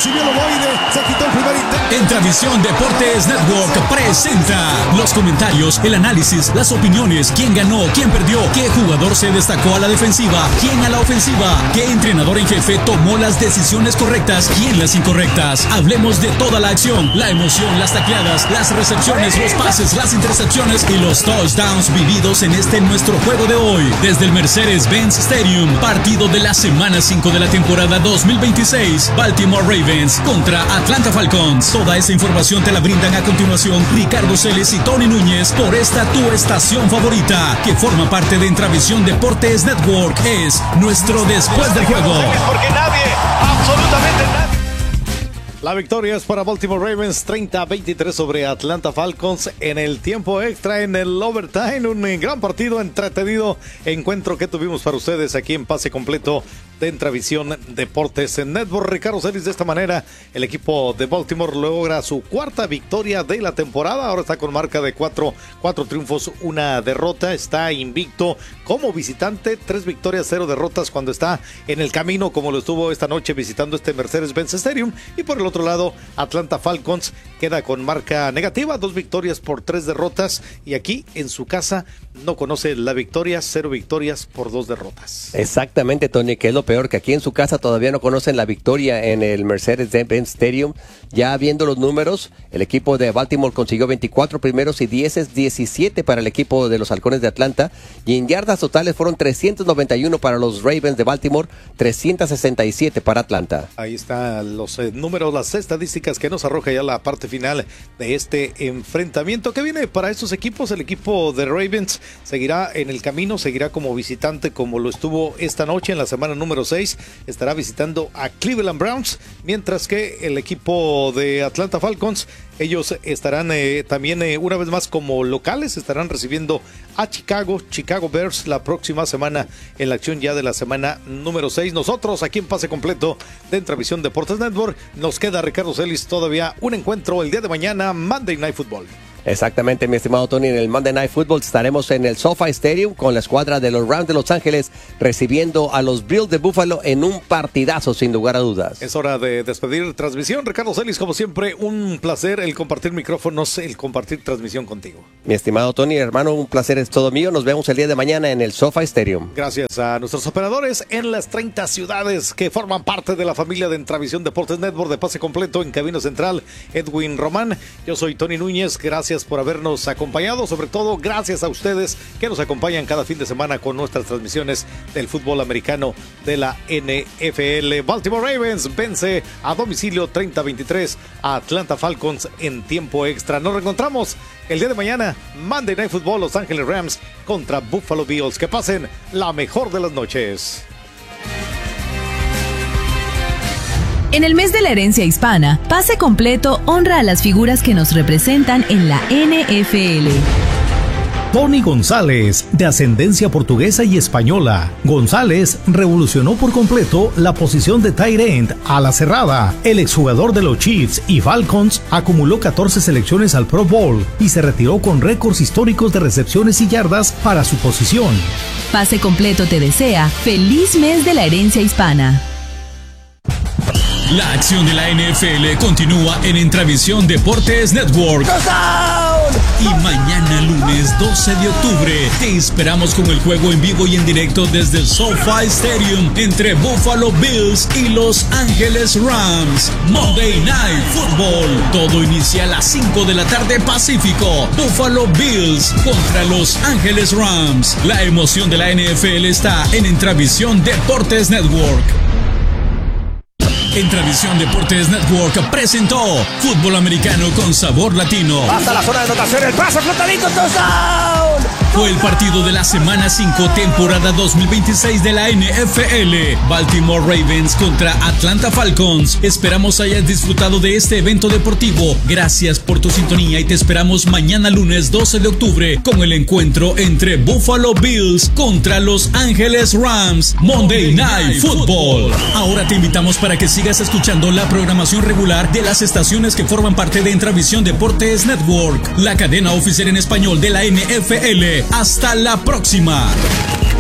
recibió el ovoide, se quitó el primer intento. Entravisión Deportes Network presenta los comentarios, el análisis, las opiniones, quién ganó, quién perdió, qué jugador se destacó a la defensiva, quién a la ofensiva, qué entrenador en jefe tomó las decisiones correctas, quién las incorrectas. Hablemos de toda la acción, la emoción, las tacleadas, las recepciones, los pases, las intercepciones y los touchdowns vividos en nuestro juego de hoy. Desde el Mercedes-Benz Stadium, partido de la semana 5 de la temporada 2026, Baltimore Ravens contra Atlanta Falcons. Toda esa información te la brindan a continuación Ricardo Celis y Tony Núñez por esta tu estación favorita, que forma parte de Entravisión Deportes Network. Es nuestro Después del Juego. Porque nadie, absolutamente nadie. La victoria es para Baltimore Ravens 30-23 sobre Atlanta Falcons en el tiempo extra, en el overtime. Un gran partido, entretenido encuentro que tuvimos para ustedes aquí en Pase Completo de Entravisión Deportes en Network. Ricardo Celis, de esta manera el equipo de Baltimore logra su cuarta victoria de la temporada. Ahora está con marca de cuatro triunfos, una derrota. Está invicto como visitante, 3 victorias, 0 derrotas cuando está en el camino, como lo estuvo esta noche visitando este Mercedes-Benz Stadium. Y por el otro lado, Atlanta Falcons queda con marca negativa, 2 victorias por 3 derrotas. Y aquí en su casa no conoce la victoria, 0 victorias por 2 derrotas. Exactamente, Tony, que es lo peor, que aquí en su casa todavía no conocen la victoria en el Mercedes-Benz Stadium. Ya viendo los números, el equipo de Baltimore consiguió 24 primeros y 17 para el equipo de los Halcones de Atlanta, y en yardas totales fueron 391 para los Ravens de Baltimore, 367 para Atlanta. Ahí están los números, las estadísticas que nos arroja ya la parte final de este enfrentamiento que viene para estos equipos. El equipo de Ravens seguirá en el camino, seguirá como visitante como lo estuvo esta noche en la semana número 6, estará visitando a Cleveland Browns, mientras que el equipo de Atlanta Falcons, ellos estarán también una vez más como locales, estarán recibiendo a Chicago Bears la próxima semana en la acción ya de la semana número 6. Nosotros aquí en Pase Completo de Entravisión Deportes Network, nos queda, Ricardo Celis, todavía un encuentro el día de mañana, Monday Night Football. Exactamente, mi estimado Tony, en el Monday Night Football estaremos en el SoFi Stadium con la escuadra de los Rams de Los Ángeles recibiendo a los Bills de Buffalo en un partidazo sin lugar a dudas. Es hora de despedir transmisión. Ricardo Celis, como siempre, un placer el compartir micrófonos, el compartir transmisión contigo. Mi estimado Tony, hermano, un placer es todo mío. Nos vemos el día de mañana en el SoFi Stadium. Gracias a nuestros operadores en las 30 ciudades que forman parte de la familia de Entravisión Deportes Network de Pase Completo. En cabina central, Edwin Román. Yo soy Tony Núñez. Gracias por habernos acompañado, sobre todo gracias a ustedes que nos acompañan cada fin de semana con nuestras transmisiones del fútbol americano de la NFL. Baltimore Ravens vence a domicilio 30-23 a Atlanta Falcons en tiempo extra. Nos reencontramos el día de mañana, Monday Night Football, Los Ángeles Rams contra Buffalo Bills. Que pasen la mejor de las noches. En el mes de la herencia hispana, Pase Completo honra a las figuras que nos representan en la NFL. Tony González, de ascendencia portuguesa y española. González revolucionó por completo la posición de tight end a la cerrada. El exjugador de los Chiefs y Falcons acumuló 14 selecciones al Pro Bowl y se retiró con récords históricos de recepciones y yardas para su posición. Pase Completo te desea feliz mes de la herencia hispana. La acción de la NFL continúa en Entravisión Deportes Network. Y mañana lunes 12 de octubre te esperamos con el juego en vivo y en directo desde el SoFi Stadium entre Buffalo Bills y Los Ángeles Rams. Monday Night Football. Todo inicia a las 5 de la tarde Pacífico. Buffalo Bills contra Los Ángeles Rams. La emoción de la NFL está en Entravisión Deportes Network. Entravisión Deportes Network presentó Fútbol Americano con Sabor Latino. Hasta la zona de anotación, el pase flotadito, touchdown. Fue el partido de la semana 5, temporada 2026 de la NFL. Baltimore Ravens contra Atlanta Falcons. Esperamos hayas disfrutado de este evento deportivo. Gracias por tu sintonía y te esperamos mañana lunes 12 de octubre con el encuentro entre Buffalo Bills contra Los Ángeles Rams. Monday Night Football. Ahora te invitamos para que sigas escuchando la programación regular de las estaciones que forman parte de Entravisión Deportes Network, la cadena oficial en español de la NFL. Hasta la próxima.